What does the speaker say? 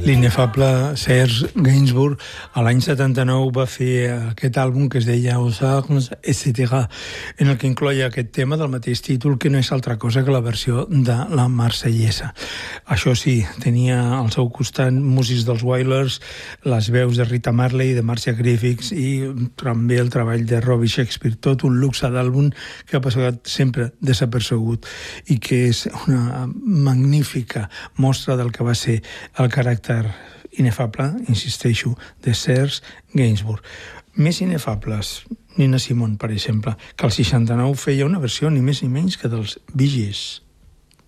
L'inefable Serge Gainsbourg a l'any 79 va fer aquest àlbum que es deia Aux Armes, etc., en el que incloia aquest tema del mateix títol, que no és altra cosa que la versió de la Marsellesa. Això sí, tenia al seu costat músics dels Wailers, les veus de Rita Marley, de Marcia Griffiths i també el treball de Robbie Shakespeare, tot un luxe d'àlbum que ha passat sempre desapercebut i que és una magnífica mostra del que va ser el caràcter inefable, insisteixo, de Serge Gainsbourg. Més inefables, Nina Simone, per exemple, que al 69 feia una versió ni més ni menys que dels Bee Gees.